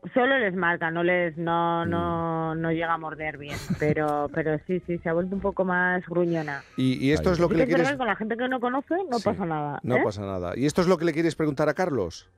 Solo les marca, no llega a morder bien, pero sí, se ha vuelto un poco más gruñona. Y esto es lo Sí que que le es verdad quieres... que con la gente que no conoce no Sí, pasa nada. no pasa nada. ¿Y esto es lo que le quieres preguntar a Carlos?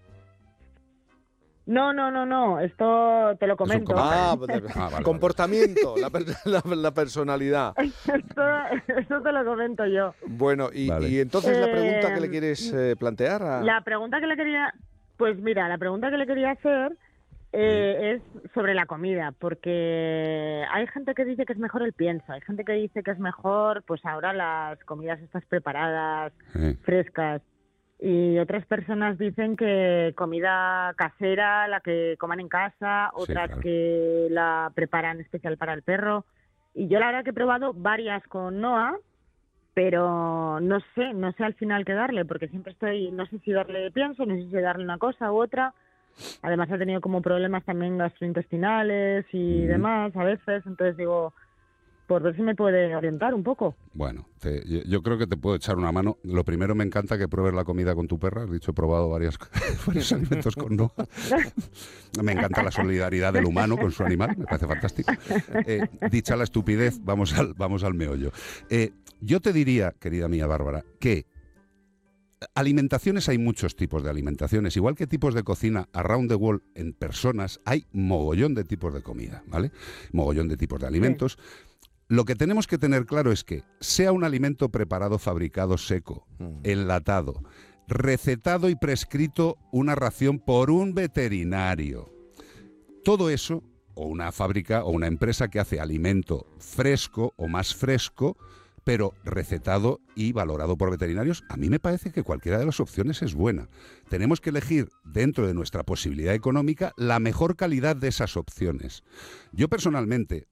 No, esto te lo comento. Vale. Comportamiento, la personalidad. Esto te lo comento yo. Bueno, y entonces la pregunta que le quieres plantear La pregunta que le quería... Pues mira, la pregunta que le quería hacer es sobre la comida, porque hay gente que dice que es mejor el pienso, hay gente que dice que es mejor, pues ahora las comidas estas preparadas, frescas, y otras personas dicen que comida casera, la que coman en casa, otras que la preparan especial para el perro. Y yo la verdad que he probado varias con Noah, pero no sé al final qué darle, porque siempre no sé si darle pienso, no sé si darle una cosa u otra. Además ha tenido como problemas también gastrointestinales y demás a veces, entonces digo, por ver si me puede orientar un poco. Bueno, yo creo que te puedo echar una mano. Lo primero, me encanta que pruebes la comida con tu perra. Has dicho, he probado varios alimentos con Noah. Me encanta la solidaridad del humano con su animal, me parece fantástico. Dicha la estupidez, vamos al meollo. Yo te diría, querida mía Bárbara, que alimentaciones, hay muchos tipos de alimentaciones, igual que tipos de cocina around the world en personas, hay mogollón de tipos de comida, ¿vale? Mogollón de tipos de alimentos. Lo que tenemos que tener claro es que sea un alimento preparado, fabricado, seco, enlatado, recetado y prescrito una ración por un veterinario, todo eso, o una fábrica o una empresa que hace alimento fresco o más fresco, pero recetado y valorado por veterinarios, a mí me parece que cualquiera de las opciones es buena. Tenemos que elegir, dentro de nuestra posibilidad económica, la mejor calidad de esas opciones. Yo personalmente,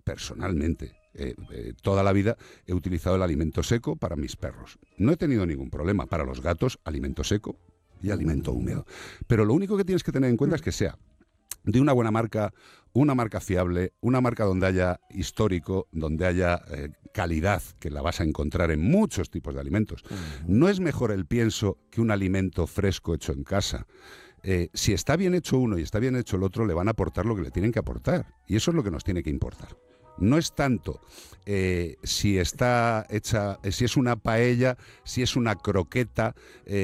toda la vida he utilizado el alimento seco para mis perros. No he tenido ningún problema. Para los gatos, alimento seco y alimento húmedo. Pero lo único que tienes que tener en cuenta es que sea de una buena marca, una marca fiable, una marca donde haya histórico, donde haya calidad, que la vas a encontrar en muchos tipos de alimentos. No es mejor el pienso que un alimento fresco hecho en casa. Si está bien hecho uno y está bien hecho el otro, le van a aportar lo que le tienen que aportar. Y eso es lo que nos tiene que importar. No es tanto si está hecha, si es una paella, si es una croqueta,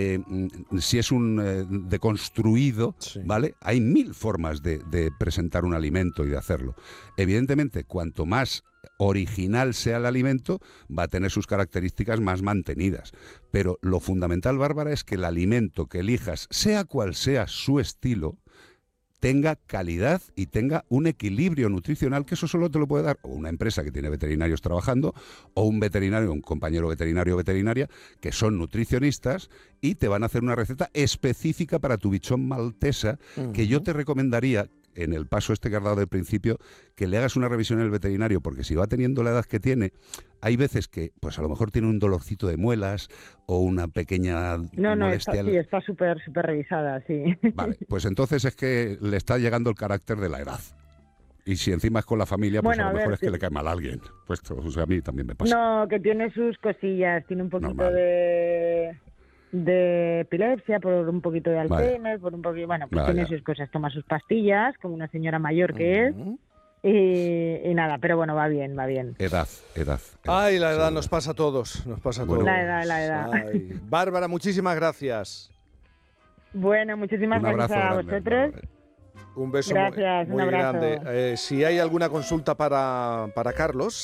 si es un deconstruido, ¿vale? Hay 1000 formas de presentar un alimento y de hacerlo. Evidentemente, cuanto más original sea el alimento, va a tener sus características más mantenidas. Pero lo fundamental, Bárbara, es que el alimento que elijas, sea cual sea su estilo, tenga calidad y tenga un equilibrio nutricional, que eso solo te lo puede dar o una empresa que tiene veterinarios trabajando, o un veterinario, un compañero veterinario o veterinaria, que son nutricionistas y te van a hacer una receta específica para tu bichón maltesa, que yo te recomendaría, en el paso este que has dado del principio, que le hagas una revisión en el veterinario, porque si va teniendo la edad que tiene, hay veces que pues a lo mejor tiene un dolorcito de muelas o una pequeña molestia. No, está súper revisada, sí. Vale, pues entonces es que le está llegando el carácter de la edad. Y si encima es con la familia, pues a lo mejor es que le cae mal a alguien. Pues a mí también me pasa. No, que tiene sus cosillas, tiene un poquito de epilepsia, por un poquito de Alzheimer, por un poquito, tiene sus cosas, toma sus pastillas, como una señora mayor que es, y nada, pero bueno, va bien. Edad. Ay, la edad nos pasa a todos, La edad. Ay, Bárbara, muchísimas gracias. Bueno, muchísimas gracias a vosotros. Bárbara. Un beso Gracias, muy grande. Si hay alguna consulta para Carlos,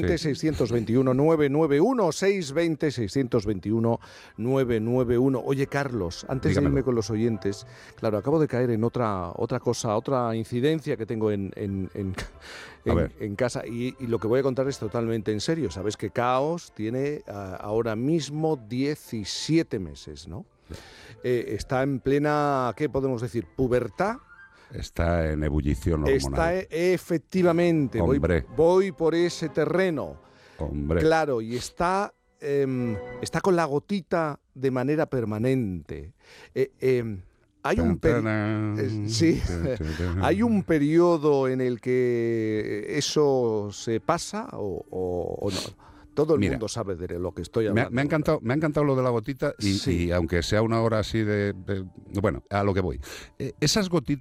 620-621-991, 620-621-991. Oye, Carlos, antes de irme con los oyentes, claro, acabo de caer en otra cosa, otra incidencia que tengo en casa, y lo que voy a contar es totalmente en serio. Sabes que Caos tiene ahora mismo 17 meses, ¿no? Está en plena, ¿qué podemos decir? Pubertad. Está en ebullición hormonal. Efectivamente, voy por ese terreno. Hombre. Claro, y está con la gotita de manera permanente. Hay un periodo en el que eso se pasa o no. Todo el mundo sabe de lo que estoy hablando. Me ha encantado lo de la gotita y aunque sea una hora así bueno, a lo que voy. Esas gotitas